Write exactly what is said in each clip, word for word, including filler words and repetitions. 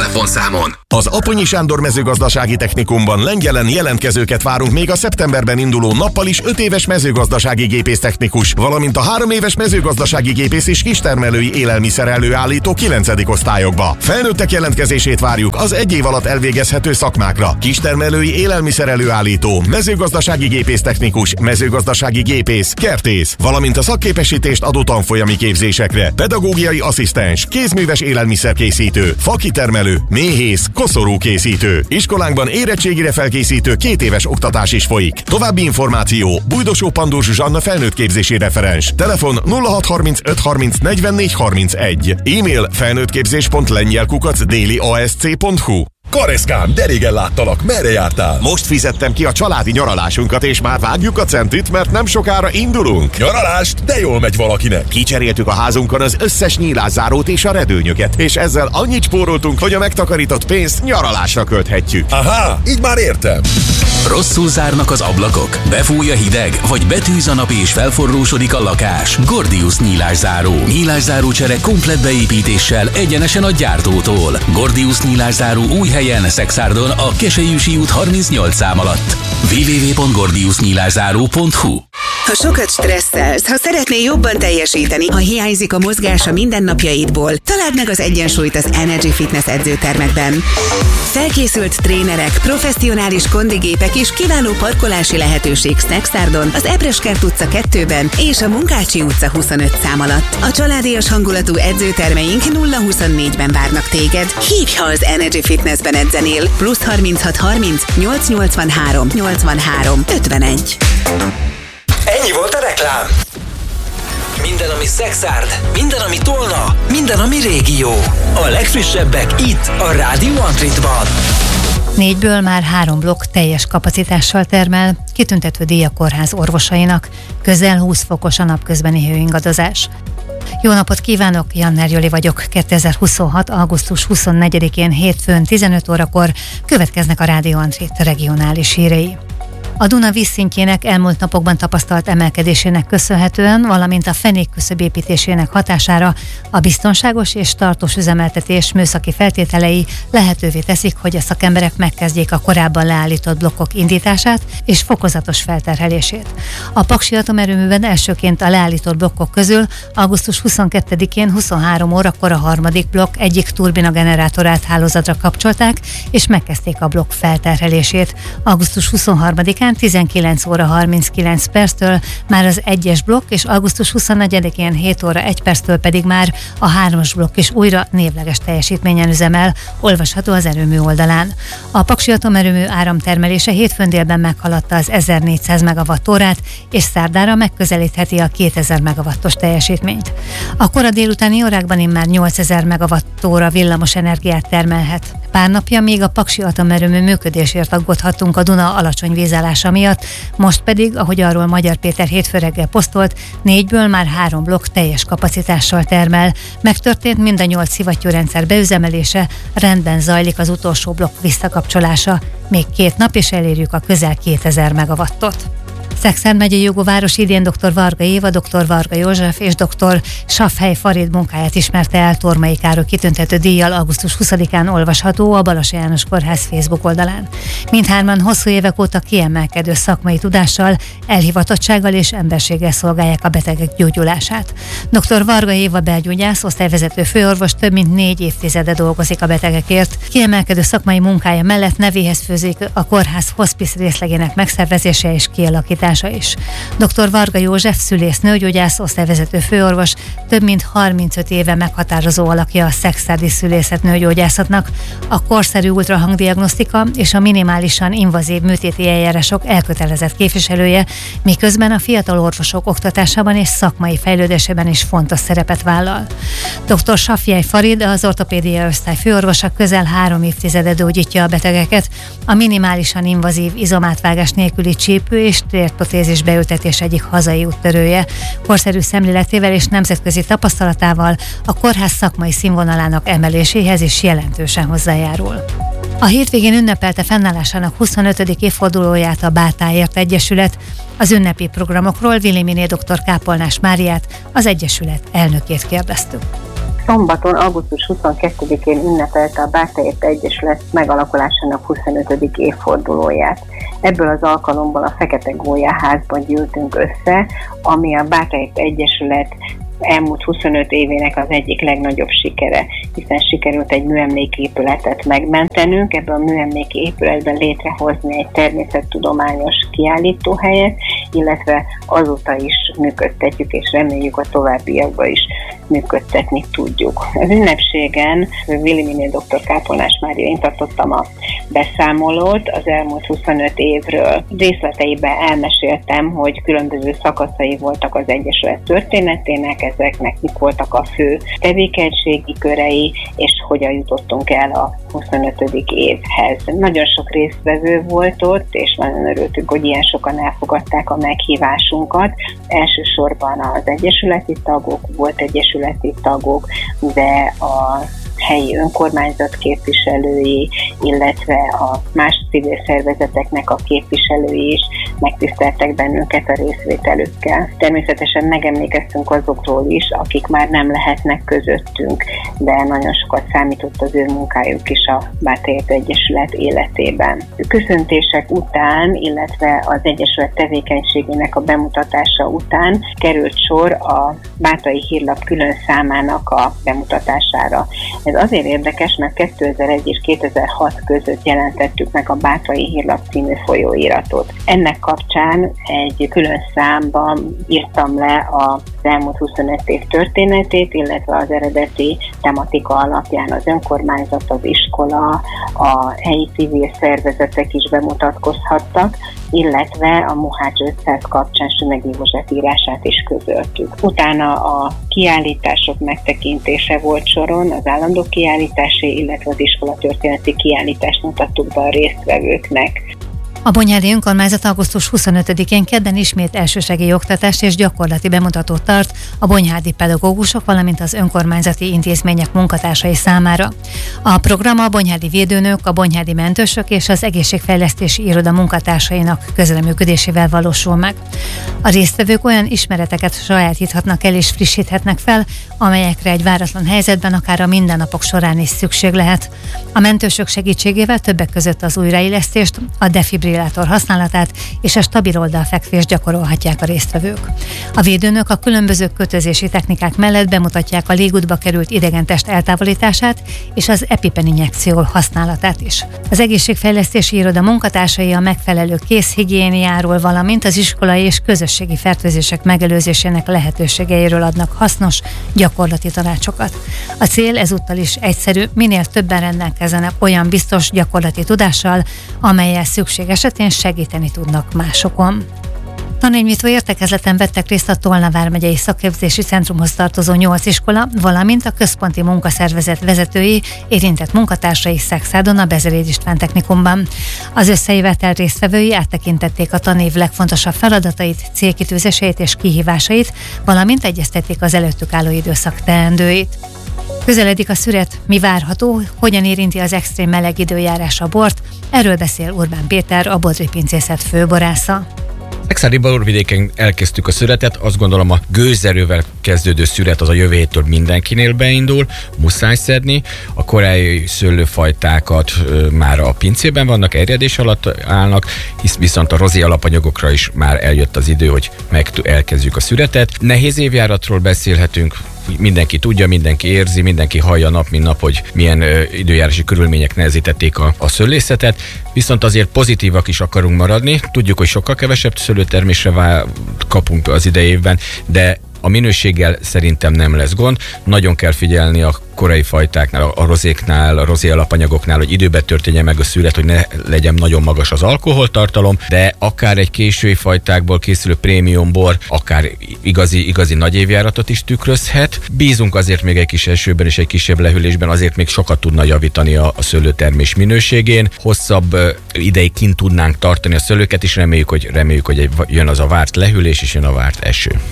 telefonszámon. Az Aponyi Sándor Mezőgazdasági Technikumban Lengyelen jelentkezőket várunk még a szeptemberben induló nappal is öt éves mezőgazdasági gépésztechnikus, valamint a három éves mezőgazdasági gépész és kistermelői élelmiszer előállító kilencedik osztályokba. Felnőttek jelentkezését várjuk az egy év alatt elvégezhető szakmákra: kistermelői élelmiszer előállító, mezőgazdasági gépésztechnikus, mezőgazdasági gépész, kertész, valamint a szakképesítést adó tanfolyami képzésekre: pedagógiai asszisztens, kézműves élelmiszerkészítő, fakitermelő, méhész, koszorúkészítő. Iskolánkban érettségire felkészítő két éves oktatás is folyik. További információ: Bujdosó Pandor Zsuzsanna felnőttképzési referens. Telefon nulla hat harmincöt harminc negyvennégy harmincegy. E-mail felnőttképzés pont lengyel kukac déli a s c pont hu. Kareszkám, de régen láttalak, merre jártál? Most fizettem ki a családi nyaralásunkat, és már vágjuk a centit, mert nem sokára indulunk. Nyaralást? De jól megy valakinek. Kicseréltük a házunkon az összes nyílászárót és a redőnyöket, és ezzel annyit spóroltunk, hogy a megtakarított pénzt nyaralásra költhetjük. Aha, így már értem. Rosszul zárnak az ablakok, befúj a hideg, vagy betűz a nap és felforrósodik a lakás. Gordius nyílászáró. Nyílászáró csere komplett beépítéssel egyenesen a gyártótól. Gordius nyílászáró új helyen, Szexárdon, a Keselyűsi út harmincnyolc szám alatt. double-u double-u double-u pont gordius nyílászáró pont hu. Ha sokat stresszelsz, ha szeretnél jobban teljesíteni, ha hiányzik a mozgás a mindennapjaidból, találd meg az egyensúlyt az Energy Fitness edzőtermekben. Felkészült trénerek, professzionális kondigépek és kiváló parkolási lehetőség Szexárdon, az Ebreskert utca kettőben és a Munkácsi utca huszonöt szám alatt. A családias hangulatú edzőtermeink nulla huszonnégyben várnak téged. Hívj, ha az Energy Fitnessben edzenél. Plusz harminchat harminc nyolc nyolcvanhárom nyolcvanhárom ötvenegy. Ennyi volt a reklám. Minden, ami Szexárd, minden, ami Tolna, minden, ami régió. A legfrissebbek itt, a Rádió Antritban. Négyből már három blokk teljes kapacitással termel, kitüntető díj a kórház orvosainak, közel húsz fokos a napközbeni hőingadozás. Jó napot kívánok, Janner Joli vagyok. kétezer-huszonhat. augusztus huszonnegyedikén hétfőn tizenöt órakor következnek a Rádió Antrit regionális hírei. A Duna vízszintjének elmúlt napokban tapasztalt emelkedésének köszönhetően, valamint a fenékküszöb építésének hatására a biztonságos és tartós üzemeltetés műszaki feltételei lehetővé teszik, hogy a szakemberek megkezdjék a korábban leállított blokkok indítását és fokozatos felterhelését. A Paksi atomerőműben elsőként a leállított blokkok közül augusztus huszonkettedikén huszonhárom órakor a harmadik blokk egyik turbina generátorát hálózatra kapcsolták, és megkezdték a blokk felterhelését. augusztus huszonharmadikán tizenkilenc óra harminckilenc perctől már az egyes blokk, és augusztus huszonnegyedikén hét óra egy perctől pedig már a hármas blokk is újra névleges teljesítményen üzemel, olvasható az erőmű oldalán. A Paksi atomerőmű áramtermelése hétfőn délben meghaladta az ezernégyszáz megawattórát, és szerdára megközelítheti a kétezer megawattos teljesítményt. A kora délutáni órákban immár nyolcezer megawattóra villamos energiát termelhet. Pár napja még a Paksi atomerőmű működésért aggódhattunk a Duna alacsony vízállása miatt, most pedig, ahogy arról Magyar Péter hétfő reggel posztolt, négyből már három blokk teljes kapacitással termel. Megtörtént mind a nyolc szivattyúrendszer beüzemelése, rendben zajlik az utolsó blokk visszakapcsolása. Még két nap és elérjük a közel kétezer megawattot. Szexárd megyei jogóváros idén dr. Varga Éva, dr. Varga József és dr. Safhely Farid munkáját ismerte el Tormai Károly kitüntető díjjal augusztus huszadikán olvasható a Balassa János Kórház Facebook oldalán. Mindhárman hosszú évek óta kiemelkedő szakmai tudással, elhivatottsággal és emberséggel szolgálják a betegek gyógyulását. dr. Varga Éva belgyógyász, osztályvezető főorvos több mint négy évtizede dolgozik a betegekért. Kiemelkedő szakmai munkája mellett nevéhez főzik a kórház hospice részlegének megszervezése és kialakítása is. dr. Varga József szülész, nőgyógyász, osztályvezető főorvos, több mint harmincöt éve meghatározó alakja a szexárdi szülészet nőgyógyászatnak, a korszerű ultrahangdiagnosztika és a minimálisan invazív műtéti eljárások elkötelezett képviselője, miközben a fiatal orvosok oktatásában és szakmai fejlődésében is fontos szerepet vállal. dr. Safhely Farid, az ortopédia osztály főorvosa, közel három évtizede gyógyítja a betegeket, a minimálisan invazív izomátvágás nélküli csípő és térprotézis beültetés egyik hazai úttörője. Korszerű szemléletével és nemzetközi tapasztalatával a kórház szakmai színvonalának emeléséhez is jelentősen hozzájárul. A hétvégén ünnepelte fennállásának huszonötödik évfordulóját a Bátáért Egyesület. Az ünnepi programokról Vili Miné dr. Kápolnás Máriát, az Egyesület elnökét kérdeztük. Szombaton, augusztus huszonkettedikén ünnepelte a Bátorért Egyesület megalakulásának huszonötödik évfordulóját. Ebből az alkalomból a Fekete Gólyaházban gyűltünk össze, ami a Bátorért Egyesület elmúlt huszonöt évének az egyik legnagyobb sikere, hiszen sikerült egy műemléképületet megmentenünk, ebből a műemléki épületben létrehozni egy természettudományos kiállítóhelyet, illetve azóta is működtetjük, és reméljük a továbbiakban is működtetni tudjuk. Az ünnepségen Villiminé doktor Kápolnás Mária, én tartottam a beszámolót az elmúlt huszonöt évről. Részleteiben elmeséltem, hogy különböző szakaszai voltak az Egyesület történetének, ezeknek mik voltak a fő tevékenységi körei, és hogyan jutottunk el a huszonötödik évhez. Nagyon sok résztvevő volt ott, és nagyon örültünk, hogy ilyen sokan elfogadták a meghívásunkat. Elsősorban az egyesületi tagok, volt egyesületi tagok, de a helyi önkormányzat képviselői, illetve a más civil szervezeteknek a képviselői is megtiszteltek bennünket a részvételükkel. Természetesen megemlékeztünk azokról is, akik már nem lehetnek közöttünk, de nagyon sokat számított az ő munkájuk is a Bátorért Egyesület életében. Köszöntések után, illetve az Egyesület tevékenységének a bemutatása után került sor a Bátai Hírlap külön számának a bemutatására. Ez azért érdekes, mert kétezer-egy és kétezer-hat között jelentettük meg a Bátai Hírlap című folyóiratot. Ennek kapcsán egy külön számban írtam le az elmúlt huszonöt év történetét, illetve az eredeti tematika alapján az önkormányzat, az iskola, a helyi civil szervezetek is bemutatkozhattak, illetve a Mohács ötszáz kapcsán Sümegi József írását is közöltük. Utána a kiállítások megtekintése volt soron, az állandó kiállítási, illetve az iskolatörténeti kiállítást mutattuk be a résztvevőknek. A Bonyhádi Önkormányzat augusztus huszonötödikén kedden ismét elsősegélyi oktatást és gyakorlati bemutatót tart a bonyhádi pedagógusok, valamint az önkormányzati intézmények munkatársai számára. A program a bonyhádi védőnök, a bonyhádi mentősök és az egészségfejlesztési iroda munkatársainak közreműködésével valósul meg. A résztvevők olyan ismereteket sajátíthatnak el és frissíthetnek fel, amelyekre egy váratlan helyzetben akár a mindennapok során is szükség lehet. A mentősök segítségével többek között az újraélesztést, a defibrillátor használatát és a stabil oldalfekvést gyakorolhatják a résztvevők. A védőnök a különböző kötözési technikák mellett bemutatják a légútba került idegentest eltávolítását és az EpiPen injekció használatát is. Az egészségfejlesztési iroda munkatársai a megfelelő kézhigiéniáról, valamint az iskolai és közösségi fertőzések megelőzésének lehetőségeiről adnak hasznos, gyakorlati tanácsokat. A cél ezúttal is egyszerű, minél többen rendelkezzenek olyan biztos gyakorlati tudással, amellyel szükség esetén segíteni tudnak másokon. Tanényvitó értekezleten vettek részt a Tolna vármegyei szakképzési centrumhoz tartozó nyolc iskola, valamint a központi munkaszervezet vezetői, érintett munkatársai Szexádon a Bezeléd István Technikumban. Az összejövetel résztvevői áttekintették a tanév legfontosabb feladatait, célkitűzéseit és kihívásait, valamint egyeztették az előttük álló időszak teendőit. Közeledik a szüret, mi várható, hogyan érinti az extrém meleg időjárás a bort, erről beszél Urbán Péter, a Bodri Pincészet főborásza. Szexádi borvidéken elkezdtük a szüretet, azt gondolom a gőzerővel kezdődő szüret az a jövő héttől mindenkinél beindul, muszáj szedni. A korai szőlőfajtákat ö, már a pincében vannak, erjedés alatt állnak, hisz viszont a rozé alapanyagokra is már eljött az idő, hogy meg elkezdjük a szüretet. Nehéz évjáratról beszélhetünk, mindenki tudja, mindenki érzi, mindenki hallja nap, mint nap, hogy milyen ö, időjárási körülmények nehezítették a, a szőlészetet, viszont azért pozitívak is akarunk maradni. Tudjuk, hogy sokkal kevesebb szőlőtermésre vá- kapunk az idejében, de a minőséggel szerintem nem lesz gond. Nagyon kell figyelni a korai fajtáknál, a rozéknál, a rozé alapanyagoknál, hogy időben történjen meg a szület, hogy ne legyen nagyon magas az alkoholtartalom, de akár egy késői fajtákból készülő prémium bor, akár igazi, igazi nagy évjáratot is tükrözhet. Bízunk azért még egy kis esőben és egy kisebb lehűlésben, azért még sokat tudna javítani a, a szőlőtermés minőségén. Hosszabb uh, ideig kint tudnánk tartani a szőlőket, és reméljük, hogy, reméljük, hogy jön az a várt lehűlés, és jön a várt eső.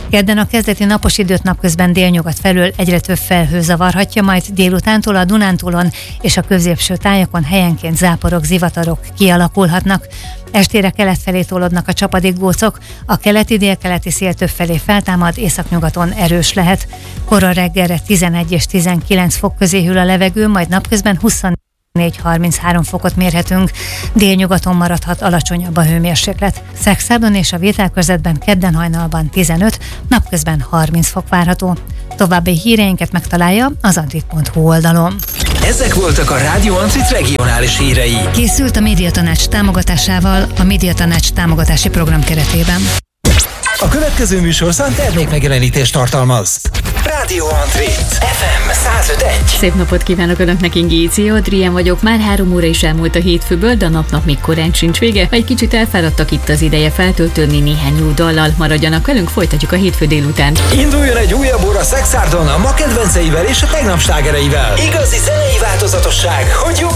Kedden a kezdeti napos időt napközben délnyugat felől egyre több felhő zavarhatja, majd délutántól a Dunántúlon és a középső tájakon helyenként záporok, zivatarok kialakulhatnak. Estére kelet felé tolódnak a csapadékgócok, a keleti-délkeleti szél többfelé feltámad, északnyugaton erős lehet. Kora reggelre tizenegy és tizenkilenc fok közé hűl a levegő, majd napközben huszonnégy-harminchárom fokot mérhetünk. Délnyugaton maradhat alacsonyabb a hőmérséklet. Szexárdon és a Vételkörzetben kedden hajnalban tizenöt, napközben harminc fok várható. További híreinket megtalálja az antrit pont hu oldalon. Ezek voltak a Rádió Antrit regionális hírei. Készült a Médiatanács támogatásával a Médiatanács támogatási program keretében. A következő műsorszám termékmegjelenítést tartalmaz. Rádió Antrit ef em száz öt egy. Szép napot kívánok Önöknek, Ingi Adrián vagyok. Már három óra is elmúlt a hétfőből, de a napnak még korán sincs vége. Egy kicsit elfáradtak, itt az ideje feltöltődni néhány jó dallal. Maradjanak velünk, folytatjuk a hétfő délután. Induljon egy újabb óra Szexárdon a ma kedvenceivel és a tegnap slágereivel. Igazi zenei változatosság, hogy jobb